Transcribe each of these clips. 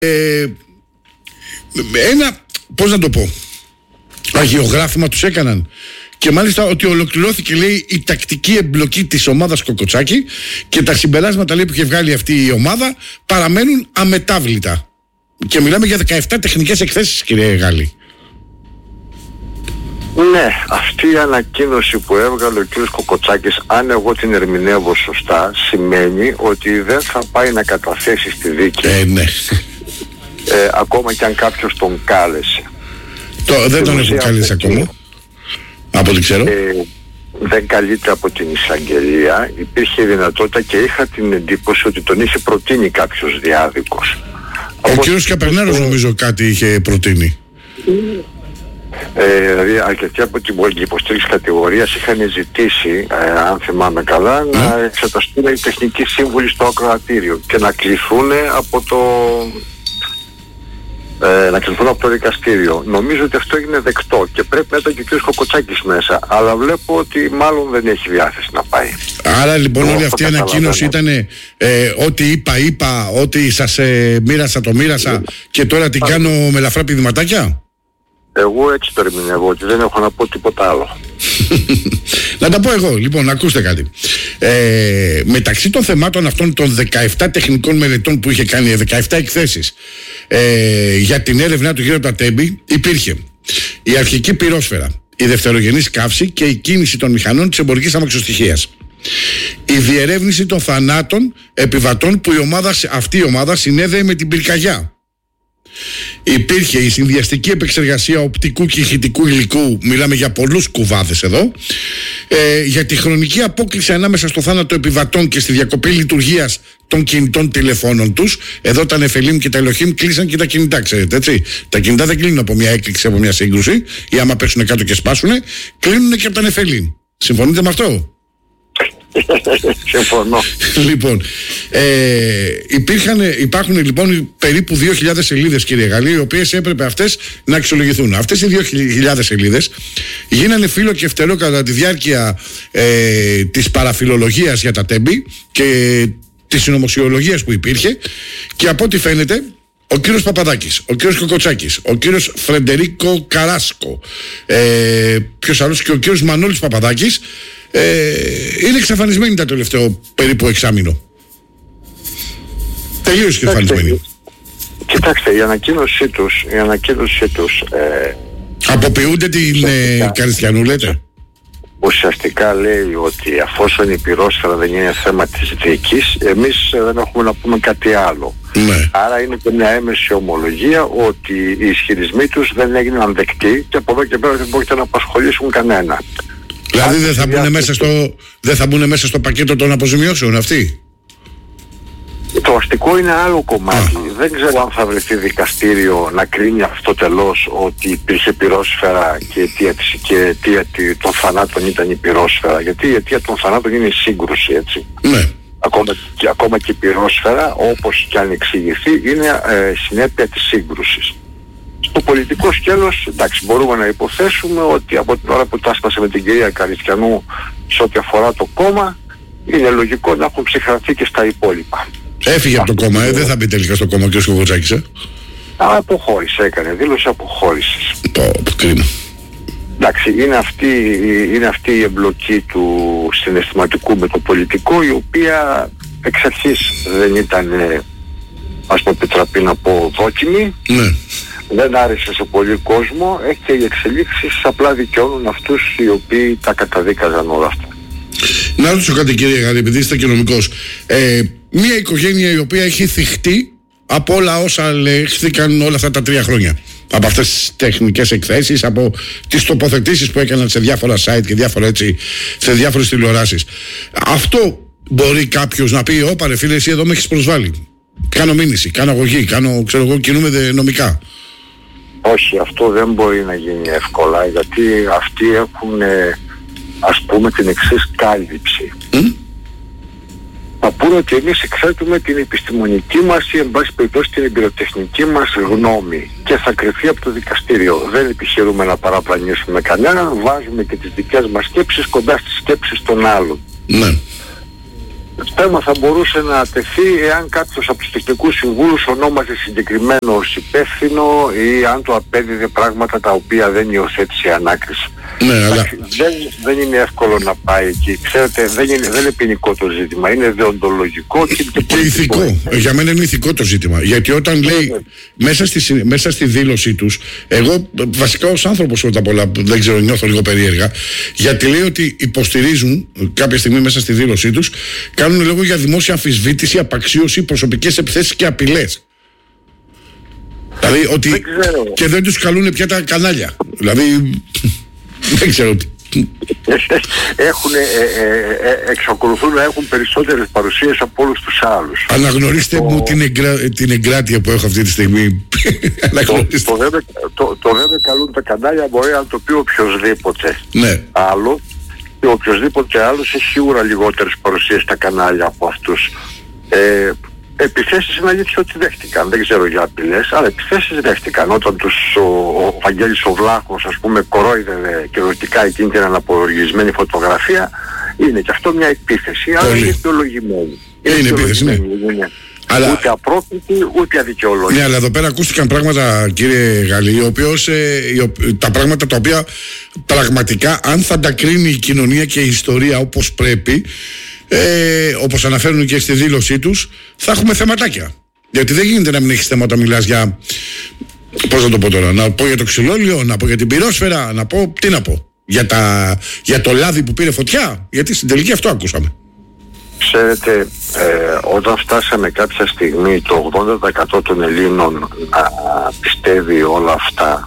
ένα, πώς να το πω, αγιογράφημα τους έκαναν. Και μάλιστα ότι ολοκληρώθηκε, λέει, η τακτική εμπλοκή της ομάδας Κοκοτσάκη και τα συμπεράσματα, λέει, που είχε βγάλει αυτή η ομάδα παραμένουν αμετάβλητα. Και μιλάμε για 17 τεχνικές εκθέσεις, κύριε Γάλλη. Ναι, αυτή η ανακοίνωση που έβγαλε ο κ. Κοκοτσάκης, αν εγώ την ερμηνεύω σωστά, σημαίνει ότι δεν θα πάει να καταθέσει στη δίκη. Ναι. Ακόμα και αν κάποιος τον κάλεσε. Δεν τον έχουν κάλεσει ακόμα, από ό,τι ξέρω. Δεν καλείται από την εισαγγελία. Υπήρχε δυνατότητα και είχα την εντύπωση ότι τον είχε προτείνει κάποιος διάδικος. Ο κ. Καπερνάρος νομίζω κάτι είχε προτείνει. Δηλαδή αρκετοί από την υποστήριξη κατηγορίας είχαν ζητήσει, αν θυμάμαι καλά, να εξεταστούν οι τεχνικοί σύμβουλοι στο ακροατήριο και να κληθούν από το δικαστήριο. Νομίζω ότι αυτό έγινε δεκτό και πρέπει να ήταν και ο κ. Κοκοτσάκης μέσα, αλλά βλέπω ότι μάλλον δεν έχει διάθεση να πάει. Άρα λοιπόν όλη αυτή η ανακοίνωση ήταν ό,τι είπα, ό,τι σας μοίρασα το μοίρασα και τώρα την κάνω με ελαφρά πηδηματάκια. Εγώ έτσι το ερμηνεύω, ότι δεν έχω να πω τίποτα άλλο. Να τα πω εγώ, λοιπόν, ακούστε κάτι. Μεταξύ των θεμάτων αυτών των 17 τεχνικών μελετών που είχε κάνει, 17 εκθέσεις για την έρευνά του Γέροντα Τέμπη, υπήρχε η αρχική πυρόσφαιρα, η δευτερογενής καύση και η κίνηση των μηχανών της εμπορικής αμαξοστοιχείας. Η διερεύνηση των θανάτων επιβατών που αυτή η ομάδα συνέδεε με την πυρκαγιά. Υπήρχε η συνδυαστική επεξεργασία οπτικού και ηχητικού υλικού, μιλάμε για πολλούς κουβάδες εδώ, για τη χρονική απόκλιση ανάμεσα στο θάνατο επιβατών και στη διακοπή λειτουργίας των κινητών τηλεφώνων τους. Εδώ τα Νεφελίμ και τα Ελοχίμ κλείσαν και τα κινητά, ξέρετε, έτσι. Τα κινητά δεν κλείνουν από μια έκρηξη, από μια σύγκρουση, ή άμα πέσουν κάτω και σπάσουν, κλείνουν και από τα Νεφελίμ. Συμφωνείτε με αυτό? Συμφωνώ. Λοιπόν, υπάρχουν λοιπόν περίπου 2.000 σελίδες, κύριε Γαλλή, οι οποίες έπρεπε αυτές να αξιολογηθούν. Αυτές οι 2.000 σελίδες γίνανε φύλλο και φτερό κατά τη διάρκεια της παραφιλολογίας για τα Τέμπη και της συνωμοσιολογίας που υπήρχε, και από ό,τι φαίνεται ο κύριος Παπαδάκης, ο κύριος Κοκοτσάκης, ο κύριος Φρεντερίκο Καράσκο, ποιος άλλος, και ο κύριος Μανώλης Παπαδάκης είναι εξαφανισμένοι τα τελευταίο περίπου εξάμηνο. Τελείως εξαφανισμένοι. Κοιτάξτε, η ανακοίνωσή τους αποποιούνται την Καριστιανού, λέτε. Ουσιαστικά λέει ότι αφόσον η πυρόσφαιρα δεν είναι θέμα της δίκης, εμείς δεν έχουμε να πούμε κάτι άλλο. Ναι. Άρα είναι και μια έμεση ομολογία ότι οι ισχυρισμοί τους δεν έγιναν δεκτοί και από εδώ και πέρα δεν μπορείτε να απασχολήσουν κανένα. Δηλαδή δεν θα μπουν μέσα στο πακέτο των αποζημιώσεων αυτοί. Το αστικό είναι άλλο κομμάτι. Δεν ξέρω αν θα βρεθεί δικαστήριο να κρίνει αυτό τελώς ότι υπήρχε πυρόσφαιρα και η αιτία των θανάτων ήταν η πυρόσφαιρα. Γιατί η αιτία των θανάτων είναι η σύγκρουση, έτσι. Ναι. Ακόμα και η πυρόσφαιρα, όπως και αν εξηγηθεί, είναι συνέπεια της σύγκρουσης. Στο πολιτικό σκέλος, εντάξει, μπορούμε να υποθέσουμε ότι από την ώρα που τάσπασε με την κυρία Καριστιανού σε ό,τι αφορά το κόμμα, είναι λογικό να έχουν ψυχρανθεί και στα υπόλοιπα. Έφυγε από το κόμμα, δεν θα μπει τελικά στο κόμμα ο κ. Κοκοτσάκης, αποχώρησε, έκανε δήλωση αποχώρησης. Κρίμα. Εντάξει, είναι αυτή η εμπλοκή του συναισθηματικού με το πολιτικό, η οποία εξ αρχής δεν ήταν, ας πω, επιτραπεί να πω, δόκιμη. Ναι. Δεν άρεσε σε πολύ κόσμο, και οι εξελίξεις απλά δικαιώνουν αυτούς οι οποίοι τα καταδίκαζαν όλα αυτά. Να ρωτήσω κάτι, κύριε Γαρή, επειδή είστε και νομικός. Μια οικογένεια η οποία έχει θυχτεί από όλα όσα λεχθήκαν όλα αυτά τα 3 χρόνια. Από αυτές τις τεχνικές εκθέσεις, από τις τοποθετήσεις που έκαναν σε διάφορα site και σε διάφορες τηλεοράσεις. Αυτό μπορεί κάποιος να πει: όπα ρε φίλε, εσύ εδώ με έχεις προσβάλει. Κάνω μήνυση, κάνω αγωγή, κινούμε νομικά. Όχι, αυτό δεν μπορεί να γίνει εύκολα, γιατί αυτοί έχουν, ας πούμε, την εξής κάλυψη. Θα πούνε ότι εμείς εξέτουμε την επιστημονική μας ή εν πάση περιπτώσει την εμπειροτεχνική μας γνώμη και θα κρυφεί από το δικαστήριο. Δεν επιχειρούμε να παραπλανήσουμε κανέναν, βάζουμε και τις δικές μας σκέψεις κοντά στις σκέψεις των άλλων. Ναι. θέμα θα μπορούσε να τεθεί εάν κάποιος από τους τεχνικούς συμβούλους ονόμαζε συγκεκριμένο ως υπεύθυνο ή αν το απέδιδε πράγματα τα οποία δεν υιοθέτησε η ανάκριση. Ναι, αλλά... δεν είναι εύκολο να πάει εκεί. Ξέρετε, δεν είναι ποινικό το ζήτημα, είναι δεοντολογικό και ηθικό. Για μένα είναι ηθικό το ζήτημα. Γιατί όταν λέει μέσα στη δήλωσή τους, εγώ βασικά ως άνθρωπος πρώτα απ' όλα, δεν ξέρω, νιώθω λίγο περίεργα, γιατί λέει ότι υποστηρίζουν κάποια στιγμή μέσα στη δήλωσή τους, κάνουν λόγο για δημόσια αμφισβήτηση, απαξίωση, προσωπικές επιθέσεις και απειλές. Δηλαδή ότι και δεν τους καλούν πια τα κανάλια. Δηλαδή δεν ξέρω τι. Εξακολουθούν να έχουν περισσότερες παρουσίες από όλους τους άλλους. Αναγνωρίστε μου την εγκράτεια που έχω αυτή τη στιγμή. Το δεν με καλούν τα κανάλια μπορεί να το πει οποιοσδήποτε. Ναι. Άλλο, και οποιοσδήποτε άλλος έχει σίγουρα λιγότερες παρουσίες στα κανάλια από αυτούς. Επιθέσεις είναι αλήθεια ότι δέχτηκαν, δεν ξέρω για απειλές, αλλά επιθέσεις δέχτηκαν. Όταν ο Βαγγέλης ο Βλάχος, ας πούμε, κορόιδευε και ερωτικά εκείνη την αναπολογισμένη φωτογραφία, είναι και αυτό μια επίθεση, αλλά είναι αιτιολογημένη. Είναι επίθεση, ναι. Αλλά... Ούτε απρόκριτη, ούτε αδικαιολόγητη. Ναι, αλλά εδώ πέρα ακούστηκαν πράγματα, κύριε Γαλλή, τα πράγματα τα οποία πραγματικά, αν θα τα κρίνει η κοινωνία και η ιστορία όπως πρέπει, όπως αναφέρουν και στη δήλωσή τους, θα έχουμε θεματάκια. Γιατί δεν γίνεται να μην έχεις θέματα, μιλάς για, πώς να το πω τώρα, να πω για το ξυλόλιο, να πω για την πυρόσφαιρα, να πω, τι να πω, για το λάδι που πήρε φωτιά, γιατί στην τελική αυτό ακούσαμε. Ξέρετε, όταν φτάσαμε κάποια στιγμή το 80% των Ελλήνων να πιστεύει όλα αυτά,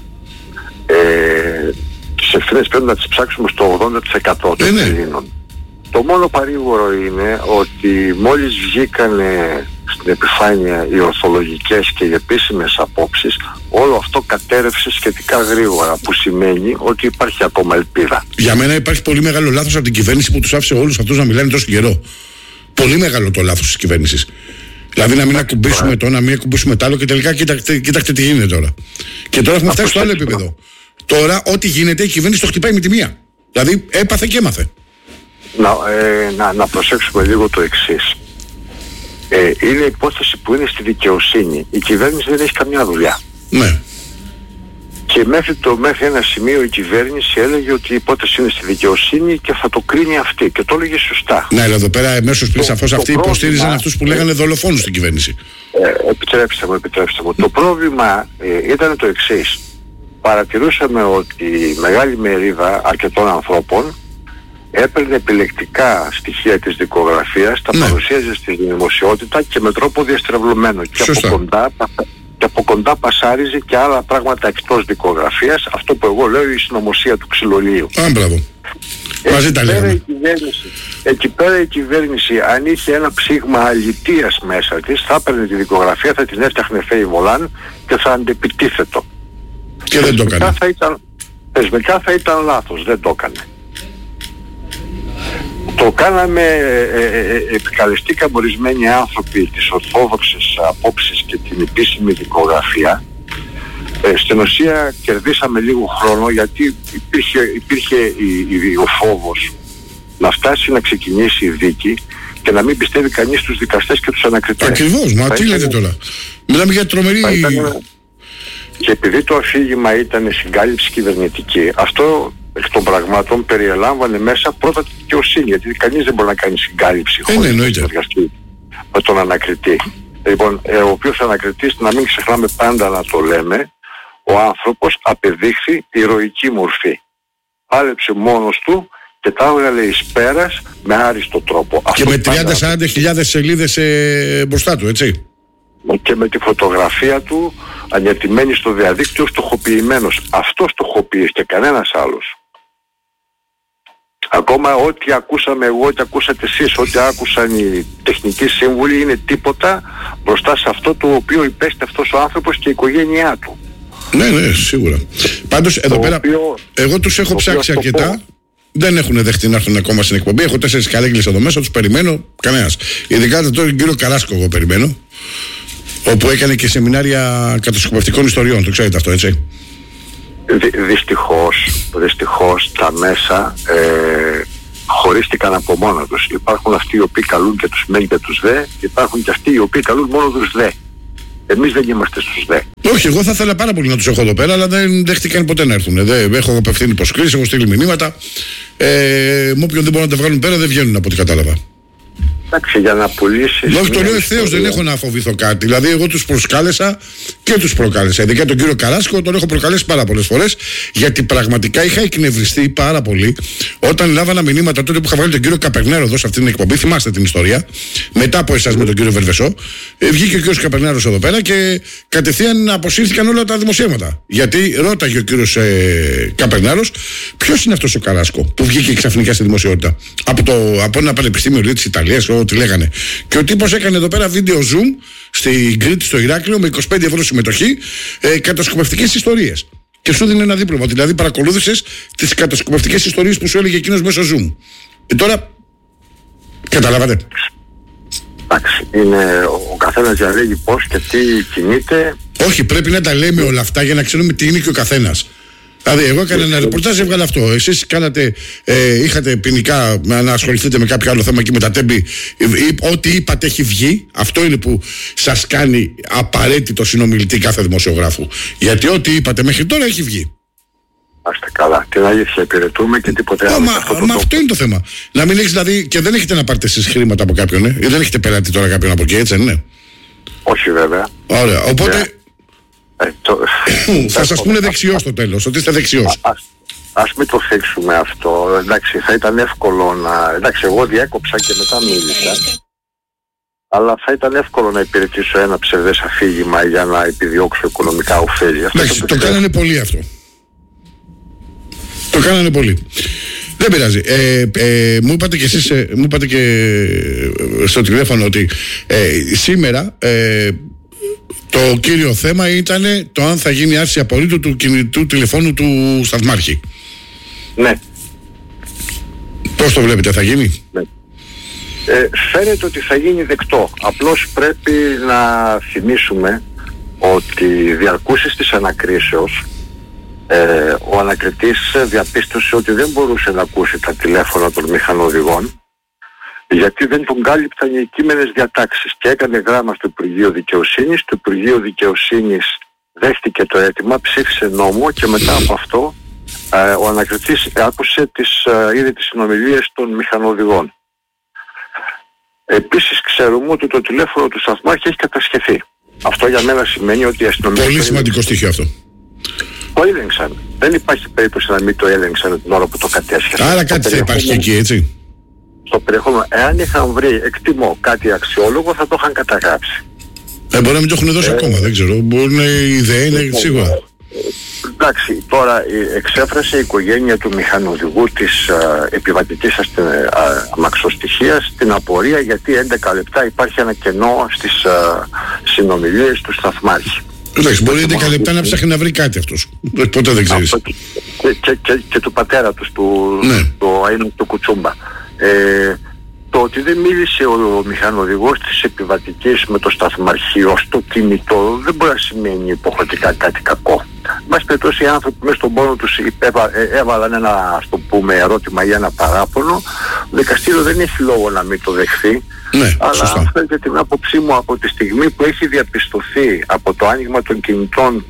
τις ευθύνες πρέπει να τις ψάξουμε στο 80% των Ελλήνων. Το μόνο παρήγορο είναι ότι μόλις βγήκανε στην επιφάνεια οι ορθολογικές και οι επίσημες απόψεις, όλο αυτό κατέρευσε σχετικά γρήγορα, που σημαίνει ότι υπάρχει ακόμα ελπίδα. Για μένα υπάρχει πολύ μεγάλο λάθος από την κυβέρνηση που τους άφησε όλους αυτούς να μιλάνε τόσο καιρό. Πολύ μεγάλο το λάθος της κυβέρνησης. Δηλαδή να μην ακουμπήσουμε το, να μην ακουμπήσουμε το άλλο και τελικά κοιτάξτε τι γίνεται τώρα. Και τώρα έχουμε φτάσει στο άλλο επίπεδο. Τώρα ό,τι γίνεται η κυβέρνηση το χτυπάει με τη μία. Δηλαδή έπαθε και έμαθε. Να προσέξουμε λίγο το εξής. Είναι υπόθεση που είναι στη δικαιοσύνη. Η κυβέρνηση δεν έχει καμιά δουλειά. Ναι. Και μέχρι ένα σημείο η κυβέρνηση έλεγε ότι η υπόθεση είναι στη δικαιοσύνη και θα το κρίνει αυτή. Και το έλεγε σωστά. Ναι, αλλά εδώ πέρα εμέσως πριν σαφώς αυτοί υποστήριζαν αυτούς που λέγανε δολοφόνους στην κυβέρνηση. Επιτρέψτε μου. Το πρόβλημα ήταν το εξής. Παρατηρούσαμε ότι η μεγάλη μερίδα αρκετών ανθρώπων έπαιρνε επιλεκτικά στοιχεία της δικογραφίας, τα παρουσίαζε στη δημοσιότητα και με τρόπο διαστρεβλωμένο. Και από κοντά πασάριζε και άλλα πράγματα εκτός δικογραφίας, αυτό που εγώ λέω η συνωμοσία του ξυλολίου. Μπράβο. Μαζί τα λέγαμε. Εκεί πέρα η κυβέρνηση, αν είχε ένα ψήγμα αλητείας μέσα της, θα έπαιρνε τη δικογραφία, θα την έφτιαχνε φέι βολάν και θα αντεπιτίθετο. Και δεν το έκανε. Θεσμικά θα ήταν λάθος, δεν το έκανε. Το κάναμε, επικαλεστήκαμε ορισμένοι άνθρωποι τις ορθόδοξες απόψεις και την επίσημη δικογραφία. Στην ουσία κερδίσαμε λίγο χρόνο, γιατί υπήρχε ο φόβος να φτάσει να ξεκινήσει η δίκη και να μην πιστεύει κανείς τους δικαστές και τους ανακριτές. Ακριβώς, μα τι λέτε τώρα. Μιλάμε για τρομερή... Και επειδή το αφήγημα ήταν συγκάλυψη κυβερνητική, αυτό εκ των πραγμάτων περιελάμβανε μέσα πρώτα τη δικαιοσύνη, γιατί κανείς δεν μπορεί να κάνει συγκάλυψη χωρίς να συνεργαστεί με τον ανακριτή. Λοιπόν, ο οποίος ανακριτής, να μην ξεχνάμε πάντα να το λέμε, ο άνθρωπος απεδείχθη ηρωική μορφή. Πάλεψε μόνος του και τα έβγαλε εις πέρας με άριστο τρόπο. Και με 30-40 χιλιάδες σελίδες μπροστά του, έτσι. Και με τη φωτογραφία του ανιατημένη στο διαδίκτυο, στοχοποιημένος. Αυτό στοχοποιείς και κανένας άλλος. Ακόμα ό,τι ακούσαμε εγώ, ό,τι ακούσατε εσείς, ό,τι άκουσαν οι τεχνικοί σύμβουλοι είναι τίποτα μπροστά σε αυτό το οποίο υπέστη αυτός ο άνθρωπος και η οικογένειά του. Ναι, σίγουρα. Πάντως εδώ πέρα εγώ τους έχω ψάξει αρκετά. Δεν έχουν δεχτεί να έρθουν ακόμα στην εκπομπή. Έχω 4 καρέγκλες εδώ μέσα, τους περιμένω. Κανένας. Ειδικά τον κύριο Καράσκο εγώ περιμένω. Όπου έκανε και σεμινάρια κατασκοπευτικών ιστοριών. Το ξέρετε αυτό, έτσι. Δυστυχώς τα μέσα χωρίστηκαν από μόνα τους. Υπάρχουν αυτοί οι οποίοι καλούν και τους μεν και τους δε, υπάρχουν και αυτοί οι οποίοι καλούν μόνο τους δε. Εμείς δεν είμαστε στους δε. Όχι, εγώ θα ήθελα πάρα πολύ να τους έχω εδώ πέρα, αλλά δεν δέχτηκαν ποτέ να έρθουν. Έχω απευθύνει υποσχέσεις, έχω στείλει μηνύματα. Με όποιον δεν μπορούν να τα βγάλουν πέρα δεν βγαίνουν από ό,τι κατάλαβα. Εντάξει, για να πουλήσεις. Όχι, το λέω ευθέως, δεν έχω να φοβηθώ κάτι. Δηλαδή, εγώ τους προσκάλεσα και τους προκάλεσα. Ειδικά τον κύριο Καράσκο τον έχω προκαλέσει πάρα πολλές φορές, γιατί πραγματικά είχα εκνευριστεί πάρα πολύ όταν λάβανα μηνύματα τότε που είχα βγάλει τον κύριο Καπερνέρο εδώ σε αυτήν την εκπομπή. Θυμάστε την ιστορία. Μετά από εσάς με τον κύριο Βερβεσό, βγήκε ο κύριος Καπερνέρος εδώ πέρα και κατευθείαν αποσύρθηκαν όλα τα δημοσίευματα. Γιατί ρώταγε ο κύριος Καπερνέρος, ποιος είναι αυτός ο Καράσκο που βγήκε ξαφνικά στη δημοσιότητα από ένα πανεπιστήμιο της Ιταλίας, ό,τι λέγανε. Και ο τύπος έκανε εδώ πέρα βίντεο Zoom στην Κρήτη, στο Ηράκλειο, με 25 ευρώ συμμετοχή, κατασκοπευτικές ιστορίες. Και σου δίνει ένα δίπλωμα. Δηλαδή παρακολούθησες τις κατασκοπευτικές ιστορίες που σου έλεγε εκείνος μέσω Zoom. Τώρα, καταλάβατε. Εντάξει, ο καθένας διαλέγει πώς και τι κινείται. Όχι, πρέπει να τα λέμε όλα αυτά για να ξέρουμε τι είναι και ο καθένας. Δηλαδή, εγώ έκανα ένα ρεπορτάζ, έβγαλα αυτό. Εσείς είχατε ποινικά να ασχοληθείτε με κάποιο άλλο θέμα και με τα τέμπη. Ό,τι είπατε έχει βγει. Αυτό είναι που σας κάνει απαραίτητο συνομιλητή κάθε δημοσιογράφου. Γιατί ό,τι είπατε μέχρι τώρα έχει βγει. Άστε καλά. Την αλήθεια υπηρετούμε και τίποτε άλλο. Αυτό είναι το θέμα. Να μην έχεις δηλαδή και δεν έχετε να πάρετε εσείς χρήματα από κάποιον, ή δεν έχετε πελάτη τώρα κάποιον από εκεί, έτσι, ναι. Όχι, βέβαια. Ωραία. Οπότε. Θα σας πούνε δεξιός στο τέλος, ότι είστε δεξιός. Ας μην το θίξουμε αυτό. Εντάξει, θα ήταν εύκολο να. Εντάξει, εγώ διέκοψα και μετά μίλησα. Αλλά θα ήταν εύκολο να υπηρετήσω ένα ψευδές αφήγημα για να επιδιώξω οικονομικά ωφέλη. Εντάξει, το κάνανε πολύ αυτό. Το κάνανε πολύ. Δεν πειράζει. Μου είπατε και εσείς, μου είπατε και στο τηλέφωνο ότι σήμερα. Το κύριο θέμα ήταν το αν θα γίνει άρση απορρίτου του κινητού τηλεφώνου του σταθμάρχη. Ναι. Πώς το βλέπετε, θα γίνει? Ναι. Φαίνεται ότι θα γίνει δεκτό. Απλώς πρέπει να θυμίσουμε ότι διαρκούσης της ανακρίσεως ο ανακριτής διαπίστωσε ότι δεν μπορούσε να ακούσει τα τηλέφωνα των μηχανοδηγών, γιατί δεν τον κάλυπταν οι κείμενες διατάξεις, και έκανε γράμμα στο Υπουργείο Δικαιοσύνης. Το Υπουργείο Δικαιοσύνης δέχτηκε το αίτημα, ψήφισε νόμο και μετά από αυτό ο ανακριτής άκουσε είδε τις συνομιλίες των μηχανοδηγών. Επίσης ξέρουμε ότι το τηλέφωνο του σταθμάρχη έχει κατασχεθεί. Αυτό για μένα σημαίνει ότι η αστυνομία... Πολύ σημαντικό στοιχείο αυτό. Το έλεγξαν. Δεν υπάρχει περίπτωση να μην το έλεγξαν την ώρα που το κατέσχεσαν. Άρα κάτι θα υπάρχει εκεί, έτσι. Στο περιεχόμενο, εάν είχαν βρει, εκτιμώ, κάτι αξιόλογο, θα το είχαν καταγράψει. Μπορεί να μην το έχουν δώσει ακόμα, δεν ξέρω. Μπορεί να η ιδέα είναι σίγουρα. Εντάξει, τώρα εξέφρασε η οικογένεια του μηχανοδηγού της επιβατικής αμαξοστοιχείας την απορία γιατί 11 λεπτά υπάρχει ένα κενό στις συνομιλίες του σταθμάρχη. Εντάξει, μπορεί 11 λεπτά να ψάχνει να βρει κάτι αυτός. Ποτέ δεν ξέρεις. Και του πατέρα τους, του Κουτσούμπα. Το ότι δεν μίλησε ο μηχανοδηγός της επιβατικής με το σταθμαρχείο στο κινητό δεν μπορεί να σημαίνει υποχρεωτικά κάτι κακό. Μας περιπτώσει οι άνθρωποι μέσα στον πόνο τους έβαλαν ένα, ας το πούμε, ερώτημα ή ένα παράπονο. Το δικαστήριο δεν έχει λόγο να μην το δεχθεί. Ναι, αλλά σωστά. αυτό είναι την άποψή μου από τη στιγμή που έχει διαπιστωθεί από το άνοιγμα των κινητών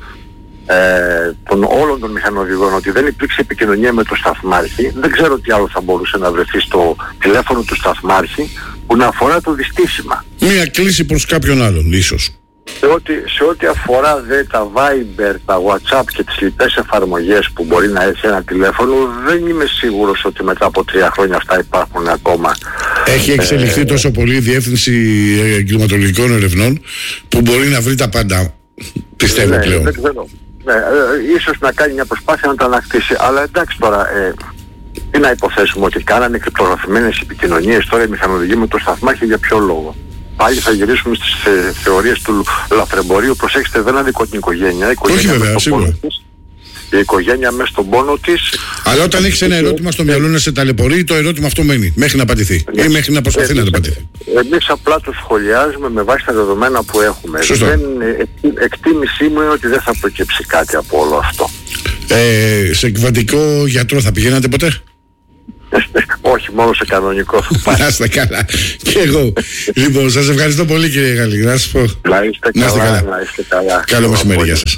των όλων των μηχανοδηγών ότι δεν υπήρξε επικοινωνία με το σταθμάρχη. Δεν ξέρω τι άλλο θα μπορούσε να βρεθεί στο τηλέφωνο του σταθμάρχη που να αφορά το δυστύχημα. Μία κλίση προς κάποιον άλλον, ίσως. Σε ό,τι αφορά τα Viber, τα WhatsApp και τις λοιπές εφαρμογές που μπορεί να έχει ένα τηλέφωνο, δεν είμαι σίγουρος ότι μετά από 3 χρόνια αυτά υπάρχουν ακόμα. Έχει εξελιχθεί τόσο πολύ η Διεύθυνση Εγκληματολογικών Ερευνών που μπορεί να βρει τα πάντα, πιστεύω πλέον. Δεν ξέρω. Ίσως να κάνει μια προσπάθεια να τα ανακτήσει. Αλλά εντάξει τώρα, τι να υποθέσουμε ότι κάνανε κρυπτογραφημένες επικοινωνίες τώρα οι μηχανοδηγοί με το σταθμάρχη, για ποιο λόγο? Πάλι θα γυρίσουμε στις θεωρίες του λαθρεμπορίου. Προσέξτε, δεν αδικώ την οικογένεια. Όχι βέβαια, σίγουρα. Η οικογένεια μέσα στον πόνο της. Αλλά όταν έχεις ένα ερώτημα στο μυαλό να σε ταλαιπωρεί, το ερώτημα αυτό μένει μέχρι να απαντηθεί ή μέχρι να προσπαθεί να το απαντηθεί. Εμείς απλά το σχολιάζουμε με βάση τα δεδομένα που έχουμε. Εκτίμησή μου είναι ότι δεν θα προκύψει κάτι από όλο αυτό. Σε εκβατικό γιατρό θα πηγαίνατε ποτέ? Όχι, μόνο σε κανονικό θα πάει. Να είστε καλά. Και εγώ. Λοιπόν, σας ευχαριστώ πολύ κύριε Γαλλή. Να σας πω. Να είστε καλά. Καλό μεσημέρι, γεια σας.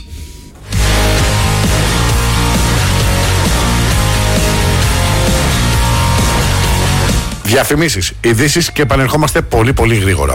Διαφημίσεις, ειδήσεις και επανερχόμαστε πολύ πολύ γρήγορα.